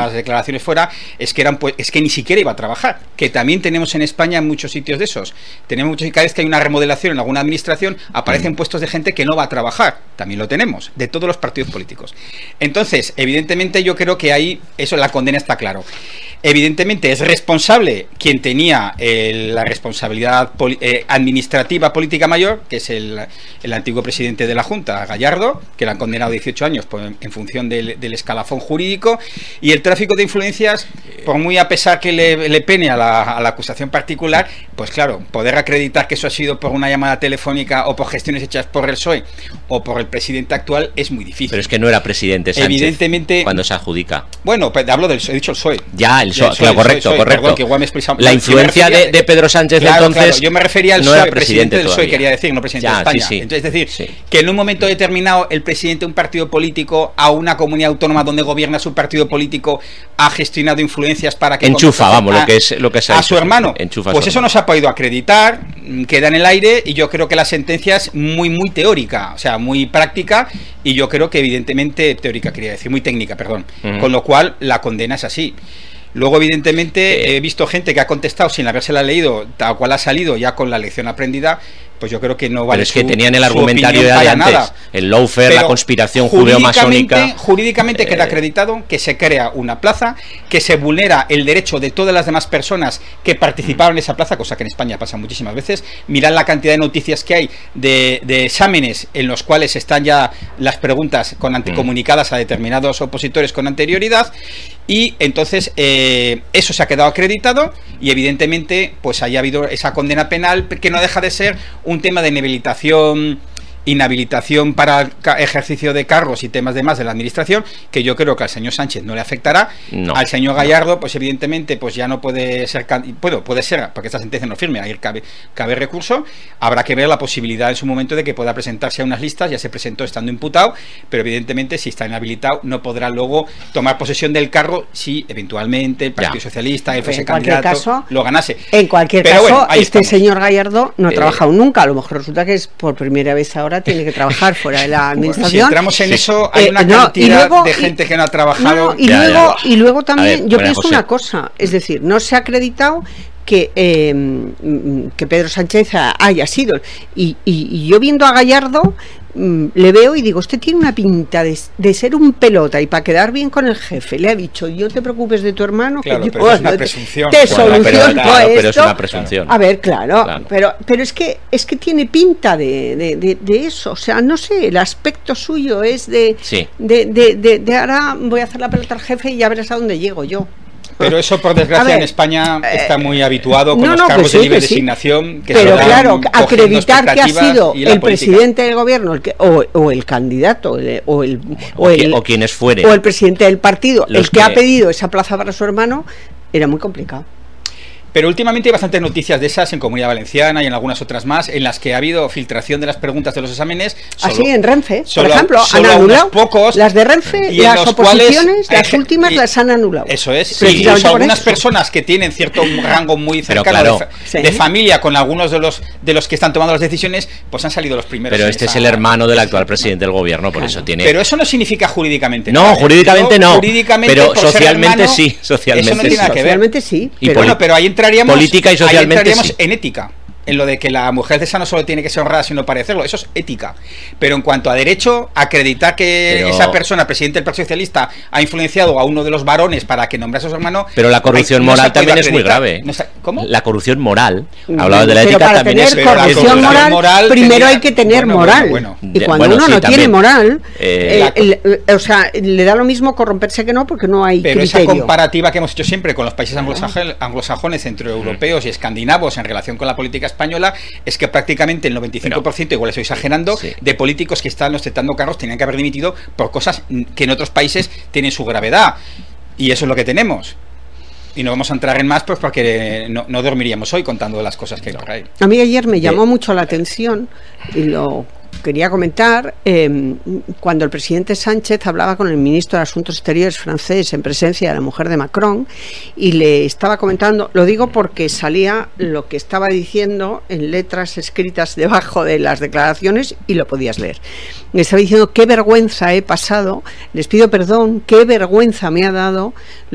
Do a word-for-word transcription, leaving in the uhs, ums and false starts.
las declaraciones fuera, es que eran pues, es que ni siquiera iba a trabajar, que también tenemos en España en muchos sitios de esos. Tenemos muchos, y cada vez que hay una remodelación en alguna administración, aparecen mm. puestos de gente que no va a trabajar. También lo tenemos, de todos los partidos políticos. Entonces, evidentemente, yo creo que ahí, eso, la condena está claro. Evidentemente es responsable quien tenía eh, la responsabilidad eh, administrativa política mayor, que es el, el antiguo presidente de la Junta, Gallardo, que le han condenado dieciocho años por, en función del, del escalafón jurídico, y el tráfico de influencias, por muy a pesar que le, le pene a la, a la acusación particular, pues claro, poder acreditar que eso ha sido por una llamada telefónica o por gestiones hechas por el P S O E o por el presidente actual es muy difícil. Pero es que no era presidente Sánchez evidentemente cuando se adjudica. Bueno, pues hablo del, he dicho el P S O E. Ya, el So, claro, correcto, soy, correcto. Perdón, que igual me he expresado, la influencia refería, de, de Pedro Sánchez claro, entonces claro, yo me refería al no P S O E, era presidente, presidente del P S O E, todavía. quería decir, no presidente Ya, de España. Sí, sí. Entonces, es decir, sí. que en un momento determinado el presidente de un partido político a una comunidad autónoma donde gobierna su partido político ha gestionado influencias para que enchufa, vamos, a, lo que es lo que se a su hermano. Enchufa pues su eso hermano. no se ha podido acreditar, queda en el aire, y yo creo que la sentencia es muy muy teórica, o sea, muy práctica, y yo creo que evidentemente teórica quería decir, muy técnica, perdón. Uh-huh. Con lo cual la condena es así. Luego, evidentemente, eh, he visto gente que ha contestado sin habérsela leído, tal cual ha salido ya con la lección aprendida, pues yo creo que no vale. Pero es que su, tenían el argumentario de antes, nada. El lawfare, la conspiración judeo-masónica. Jurídicamente eh, queda acreditado que se crea una plaza, que se vulnera el derecho de todas las demás personas que participaron en esa plaza, cosa que en España pasa muchísimas veces. Mirad la cantidad de noticias que hay de, de exámenes en los cuales están ya las preguntas con anticomunicadas a determinados opositores con anterioridad. Y entonces eh, eso se ha quedado acreditado, y evidentemente pues haya habido esa condena penal, que no deja de ser un tema de inhabilitación, inhabilitación para el ejercicio de cargos y temas demás de la administración, que yo creo que al señor Sánchez no le afectará. No, al señor Gallardo, pues evidentemente pues ya no puede ser, puedo, puede ser, porque esta sentencia no firme, ahí cabe, cabe recurso. Habrá que ver la posibilidad en su momento de que pueda presentarse a unas listas. Ya se presentó estando imputado, pero evidentemente si está inhabilitado no podrá luego tomar posesión del cargo si eventualmente el Partido ya. Socialista, el fuese candidato, caso, lo ganase. En cualquier pero caso, bueno, este estamos. señor Gallardo no ha eh, trabajado nunca, a lo mejor resulta que es por primera vez ahora tiene que trabajar fuera de la administración. Bueno, si entramos en sí. eso, hay una eh, no, cantidad luego, de gente que no ha trabajado. No, y, ya, luego, ya. y luego también, ver, yo pienso José. una cosa, es decir, no se ha acreditado que, eh, que Pedro Sánchez haya sido. Y, y, y yo viendo a Gallardo, le veo y digo, usted tiene una pinta de, de ser un pelota, y para quedar bien con el jefe le ha dicho, no te preocupes de tu hermano, claro, que pero yo es una presunción. te bueno, soluciono pero, claro, esto. Pero es una presunción. A ver, claro, claro. pero pero es que es que tiene pinta de, de, de, de eso, o sea, no sé, el aspecto suyo es de, sí. de, de, de, de ahora voy a hacer la pelota al jefe y ya verás a dónde llego yo. Pero eso, por desgracia, ver, en España está muy habituado con no, los no, cargos sí, de libre sí. designación. Que pero se claro, acreditar que ha sido el política. presidente del gobierno el que, o, o el candidato el, o, el, o, o, el, el, o quienes fueren. O el presidente del partido, los el que, que ha pedido esa plaza para su hermano, era muy complicado. Pero últimamente hay bastantes noticias de esas en Comunidad Valenciana y en algunas otras más, en las que ha habido filtración de las preguntas de los exámenes. Así en Renfe, solo, por ejemplo, han anulado pocos, las de Renfe, las oposiciones, las hay, últimas y, las han anulado. Eso es, sí, incluso algunas eso. personas que tienen cierto rango muy cercano claro, de, sí. de familia con algunos de los de los que están tomando las decisiones, pues han salido los primeros. Pero este esa, es el hermano del actual presidente del gobierno, por claro. eso tiene... Pero eso no significa jurídicamente. No, nada, jurídicamente no, jurídicamente, pero socialmente hermano, sí, socialmente eso no tiene nada que ver. Socialmente sí. Y pero, bueno, pero ahí entraríamos... Política y Ahí entraríamos sí. en ética, en lo de que la mujer de esa no solo tiene que ser honrada sino parecerlo, eso es ética. Pero en cuanto a derecho, acreditar que pero... esa persona, presidente del Partido Socialista, ha influenciado a uno de los varones para que nombrase a su hermano. Pero la corrupción hay, moral no también es muy grave. No se, ¿Cómo? La corrupción moral, hablaba de la pero ética para también tener es corrupción moral, moral primero tenía, hay que tener bueno, moral. Bueno, bueno. Y cuando bueno, uno sí, no también. tiene moral, eh, el, el, el, o sea, le da lo mismo corromperse que no, porque no hay pero criterio. Esa comparativa que hemos hecho siempre con los países anglosajones, anglosajones centroeuropeos y escandinavos en relación con la política española, es que prácticamente el noventa y cinco por ciento, pero, igual estoy exagerando, sí. de políticos que están ostentando cargos tenían que haber dimitido por cosas que en otros países tienen su gravedad. Y eso es lo que tenemos. Y no vamos a entrar en más, pues porque no, no dormiríamos hoy contando las cosas que hay por ahí. A mí ayer me llamó eh. mucho la atención, y lo quería comentar, eh, cuando el presidente Sánchez hablaba con el ministro de Asuntos Exteriores francés en presencia de la mujer de Macron, y le estaba comentando, lo digo porque salía lo que estaba diciendo en letras escritas debajo de las declaraciones y lo podías leer. Le estaba diciendo: qué vergüenza he pasado, les pido perdón, qué vergüenza me ha dado